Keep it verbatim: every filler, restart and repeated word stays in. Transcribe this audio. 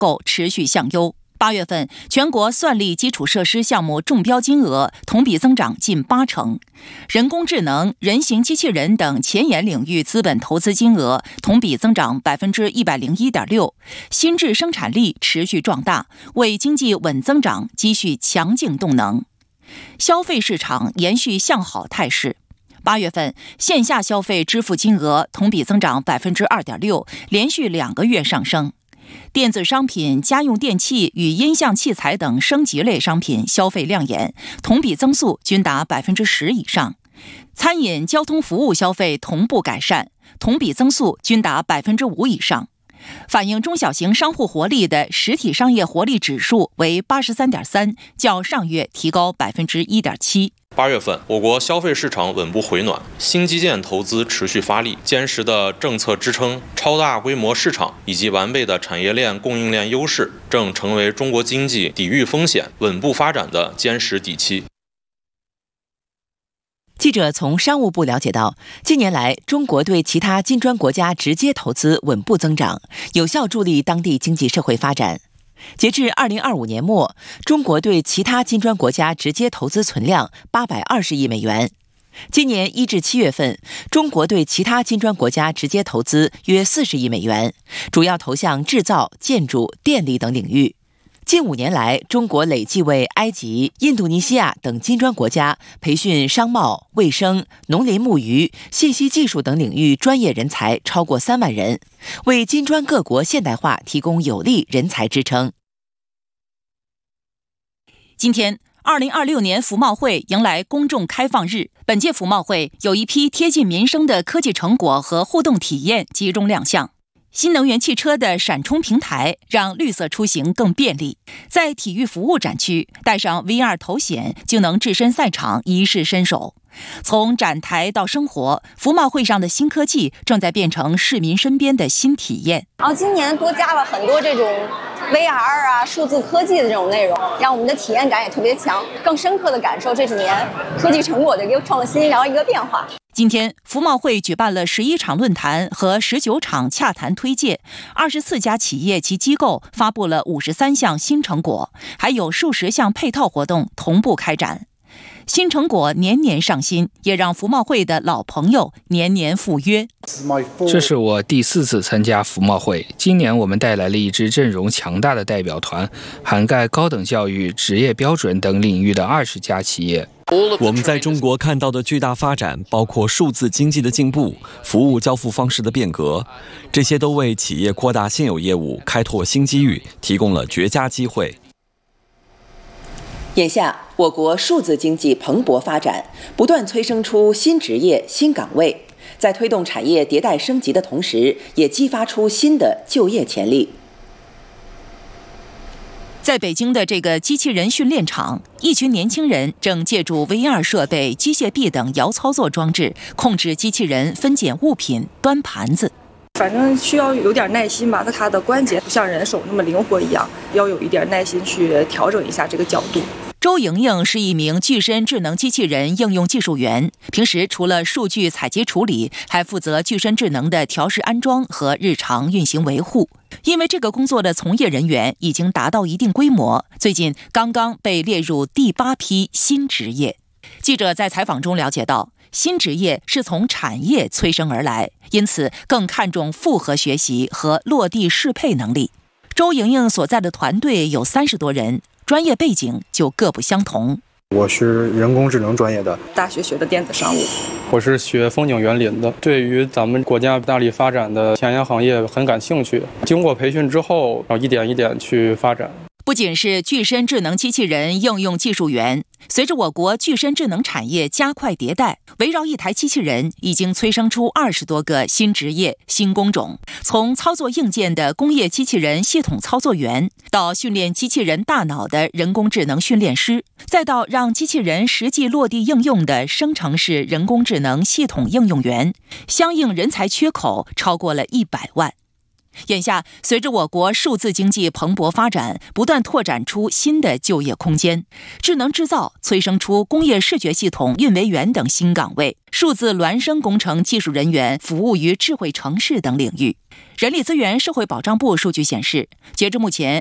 构持续向优。八月份，全国算力基础设施项目中标金额同比增长近八成，人工智能、人形机器人等前沿领域资本投资金额同比增长百分之一百零一点六，新质生产力持续壮大，为经济稳增长积蓄强劲动能。消费市场延续向好态势。八月份，线下消费支付金额同比增长百分之二点六，连续两个月上升。电子商品、家用电器与音像器材等升级类商品消费亮眼，同比增速均达百分之十以上。餐饮、交通服务消费同步改善，同比增速均达百分之五以上。反映中小型商户活力的实体商业活力指数为八十三点三，较上月提高百分之一点七。 八月份，我国消费市场稳步回暖，新基建投资持续发力，坚实的政策支撑、超大规模市场以及完备的产业链供应链优势，正成为中国经济抵御风险、稳步发展的坚实底气。 记者从商务部了解到，近年来中国对其他金砖国家直接投资稳步增长，有效助力当地经济社会发展。截至二零二五年末，中国对其他金砖国家直接投资存量八百二十亿美元。今年一至七月份，中国对其他金砖国家直接投资约四十亿美元，主要投向制造、建筑、电力等领域。近五年来，中国累计为埃及、印度尼西亚等金砖国家培训商贸、卫生、农林牧渔、信息技术等领域专业人才超过三万人，为金砖各国现代化提供有力人才支撑。 今天，二零二六年服贸会迎来公众开放日。本届服贸会有一批贴近民生的科技成果和互动体验集中亮相。新能源汽车的闪充平台让绿色出行更便利。在体育服务展区，戴上 V R 头显就能置身赛场，一试身手。从展台到生活，服贸会上的新科技正在变成市民身边的新体验。 然后今年多加了很多这种 V R 啊、数字科技的这种内容，让我们的体验感也特别强，更深刻的感受这几年科技成果的一个创新，然后一个变化。 今天，服贸会举办了十一场论坛和十九场洽谈推介，二十四家企业及机构发布了五十三项新成果，还有数十项配套活动同步开展。新成果年年上新，也让服贸会的老朋友年年赴约。 这是我第四次参加服贸会，今年我们带来了一支阵容强大的代表团，涵盖高等教育、职业标准等领域的二十家企业。 我们在中国看到的巨大发展，包括数字经济的进步、服务交付方式的变革，这些都为企业扩大现有业务、开拓新机遇提供了绝佳机会。 眼下，我国数字经济蓬勃发展，不断催生出新职业、新岗位，在推动产业迭代升级的同时，也激发出新的就业潜力。 在北京的这个机器人训练场，一群年轻人正借助 V R 设备、机械臂等遥操作装置，控制机器人分拣物品、端盘子。 反正需要有点耐心吧，它的关节不像人手那么灵活一样，要有一点耐心去调整一下这个角度。 周莹莹是一名具身智能机器人应用技术员，平时除了数据采集处理，还负责具身智能的调试安装和日常运行维护。因为这个工作的从业人员已经达到一定规模，最近刚刚被列入第八批新职业。记者在采访中了解到，新职业是从产业催生而来，因此更看重复合学习和落地适配能力。周莹莹所在的团队有三十多人，专业背景就各不相同。 我是人工智能专业的， 大学学的电子商务。 我是学风景园林的，对于咱们国家大力发展的前沿行业很感兴趣。经过培训之后，要一点一点去发展。 不仅是具身智能机器人应用技术员，随着我国具身智能产业加快迭代，围绕一台机器人已经催生出二十多个新职业、新工种。从操作硬件的工业机器人系统操作员，到训练机器人大脑的人工智能训练师，再到让机器人实际落地应用的生成式人工智能系统应用员，相应人才缺口超过了一百万。 眼下，随着我国数字经济蓬勃发展，不断拓展出新的就业空间，智能制造催生出工业视觉系统运维员等新岗位，数字孪生工程技术人员服务于智慧城市等领域。人力资源社会保障部数据显示，截至目前，